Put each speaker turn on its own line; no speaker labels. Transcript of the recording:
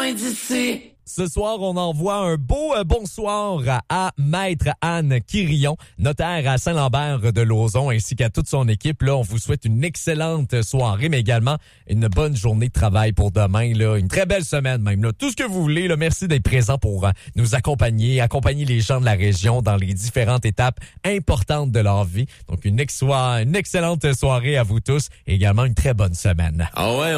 loin d'ici.
Ce soir, on envoie un beau bonsoir à Maître Anne Quirion, notaire à Saint-Lambert de Lauzon, ainsi qu'à toute son équipe. Là, on vous souhaite une excellente soirée, mais également une bonne journée de travail pour demain. Là, une très belle semaine même. Là. Tout ce que vous voulez. Là, merci d'être présent pour nous accompagner les gens de la région dans les différentes étapes importantes de leur vie. Donc, une excellente soirée à vous tous et également une très bonne semaine.
Ah ouais.